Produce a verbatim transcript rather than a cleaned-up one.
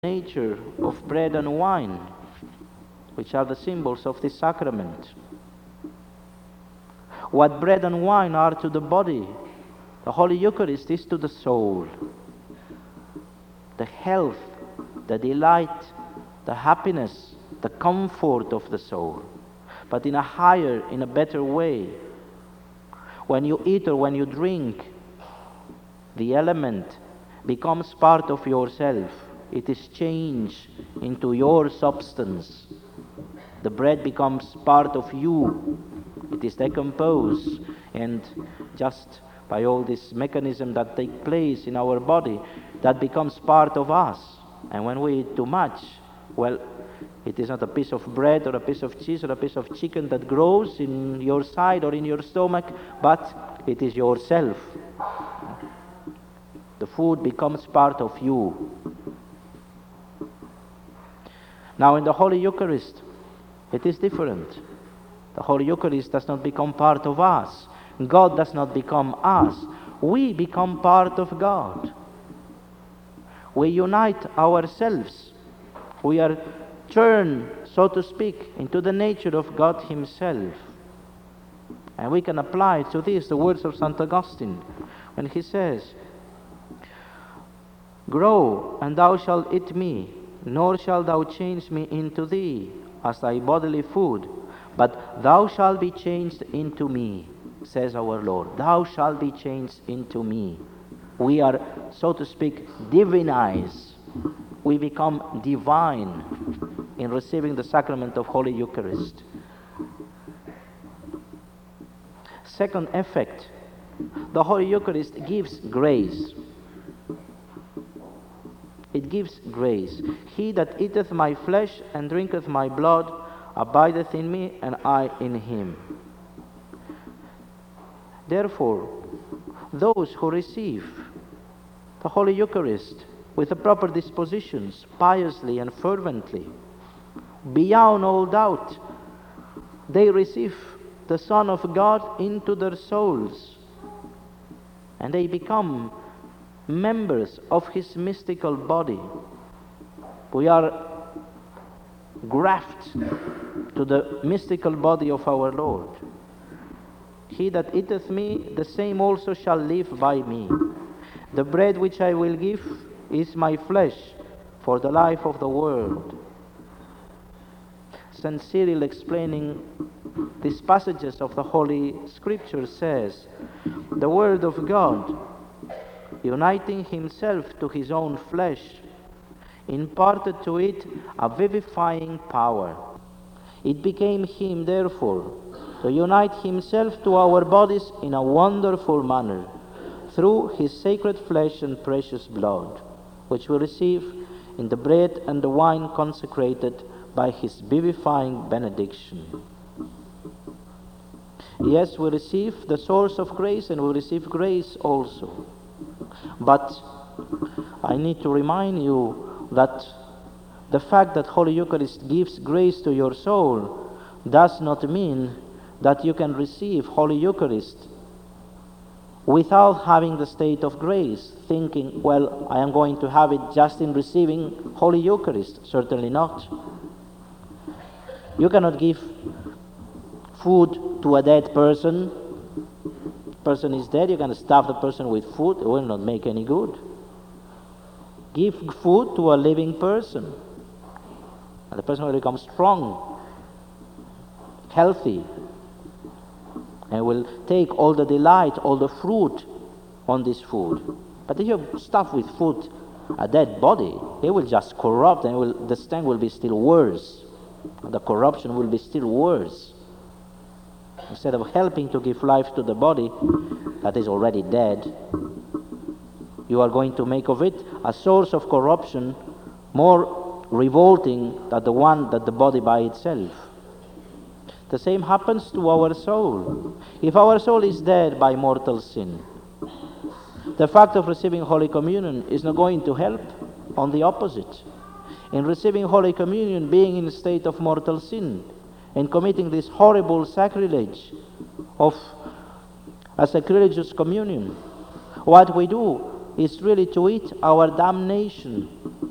nature of bread and wine, which are the symbols of this sacrament. What bread and wine are to the body, the Holy Eucharist is to the soul. The health, the delight, the happiness, the comfort of the soul, but in a higher, in a better way. When you eat or when you drink, the element becomes part of yourself. It is changed into your substance. The bread becomes part of you. It is decomposed, and just by all this mechanism that take place in our body, that becomes part of us. And when we eat too much, well, it is not a piece of bread or a piece of cheese or a piece of chicken that grows in your side or in your stomach, but it is yourself. The food becomes part of you. Now in the Holy Eucharist, it is different. The Holy Eucharist does not become part of us. God does not become us. We become part of God. We unite ourselves. We are turned, so to speak, into the nature of God Himself. And we can apply to this the words of Saint Augustine when he says, "Grow, and thou shalt eat me, nor shalt thou change me into thee as thy bodily food, but thou shalt be changed into me," says our Lord. Thou shalt be changed into me. We are, so to speak, divinized. We become divine in receiving the sacrament of Holy Eucharist. Second effect, the Holy Eucharist gives grace. It gives grace. "He that eateth my flesh and drinketh my blood abideth in me, and I in him." Therefore, those who receive the Holy Eucharist with the proper dispositions, piously and fervently, beyond all doubt, they receive the Son of God into their souls, and they become members of His mystical body. We are grafted to the mystical body of our Lord. "He that eateth me, the same also shall live by me. The bread which I will give is my flesh for the life of the world." Saint Cyril, explaining these passages of the Holy Scripture, says, "The Word of God, uniting Himself to His own flesh, imparted to it a vivifying power. It became Him, therefore, to unite Himself to our bodies in a wonderful manner, through His sacred flesh and precious blood, which we receive in the bread and the wine consecrated by His vivifying benediction." Yes, we receive the source of grace, and we receive grace also. But I need to remind you that the fact that Holy Eucharist gives grace to your soul does not mean that you can receive Holy Eucharist without having the state of grace, thinking, well, I am going to have it just in receiving Holy Eucharist. Certainly not. You cannot give food to a dead person. Person is dead, you can stuff the person with food, it will not make any good. Give food to a living person, and the person will become strong, healthy, and will take all the delight, all the fruit on this food. But if you stuff with food a dead body, it will just corrupt, and it will, the stench will be still worse. The corruption will be still worse. Instead of helping to give life to the body that is already dead, you are going to make of it a source of corruption more revolting than the one that the body by itself. The same happens to our soul. If our soul is dead by mortal sin, the fact of receiving Holy Communion is not going to help. On the opposite. In receiving Holy Communion, being in a state of mortal sin, and committing this horrible sacrilege of a sacrilegious communion, what we do is really to eat our damnation.